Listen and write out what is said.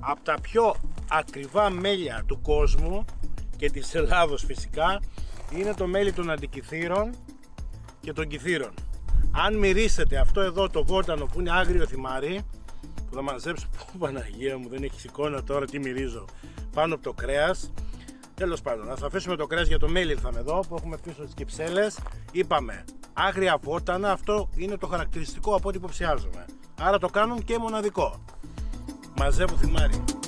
Από τα πιο ακριβά μέλια του κόσμου και της Ελλάδος φυσικά είναι το μέλι των αντικυθύρων και των κυθύρων. Αν μυρίσετε αυτό εδώ το βότανο που είναι άγριο θυμάρι, που θα μαζέψω, Παναγία μου, δεν έχει εικόνα τώρα τι μυρίζω, πάνω από το κρέας. Τέλος πάντων, θα αφήσουμε το κρέας για το μέλι, ήρθαμε εδώ που έχουμε πίσω τις κυψέλες. Είπαμε άγρια βότανα, αυτό είναι το χαρακτηριστικό από ό,τι υποψιάζομαι. Άρα το κάνουν και μοναδικό. Μαζεύω θυμάρι.